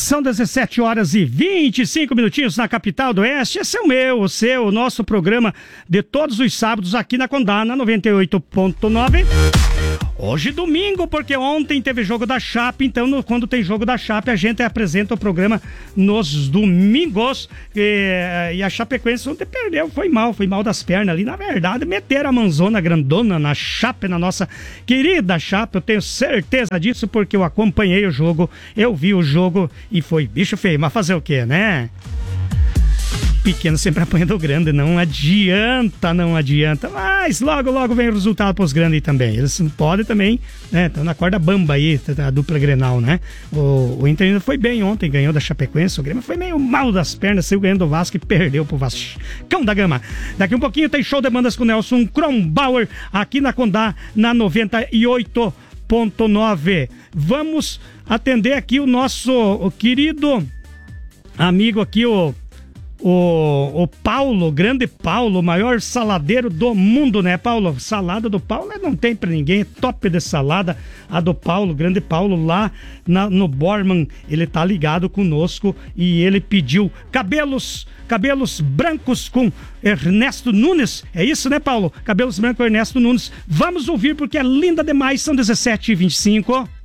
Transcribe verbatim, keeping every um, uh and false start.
São dezessete horas e vinte e cinco minutinhos na capital do Oeste. Esse é o meu, o seu, o nosso programa de todos os sábados aqui na Condá, na noventa e oito ponto nove. Hoje domingo, porque ontem teve jogo da Chape, então no, quando tem jogo da Chape a gente apresenta o programa nos domingos. E, e a Chapecoense ontem perdeu, foi mal, foi mal das pernas ali. Na verdade, meteram a manzona grandona na Chape, na nossa querida Chape. Eu tenho certeza disso porque eu acompanhei o jogo, eu vi o jogo e foi bicho feio. Mas fazer o quê, né? Pequeno sempre apanha do grande, não adianta, não adianta, mas logo, logo vem o resultado pros grandes também, eles podem também, né, estão na corda bamba aí, a dupla Grenal, né, o, o Inter foi bem ontem, ganhou da Chapecoense, o Grêmio foi meio mal das pernas, saiu ganhando do Vasco e perdeu pro Vascão da Gama. Daqui um pouquinho tem show de bandas com o Nelson Kronbauer, aqui na Condá, na noventa e oito ponto nove. Vamos atender aqui o nosso o querido amigo aqui, o O, o Paulo, grande Paulo, o maior saladeiro do mundo, né, Paulo? Salada do Paulo não tem pra ninguém, é top de salada a do Paulo, grande Paulo lá na, no Borman, ele tá ligado conosco e ele pediu cabelos, cabelos brancos com Ernesto Nunes, é isso, né, Paulo? Cabelos brancos com Ernesto Nunes, vamos ouvir porque é linda demais, são dezessete e vinte e cinco.